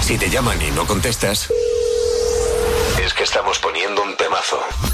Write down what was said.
Si te llaman y no contestas, es que estamos poniendo un temazo.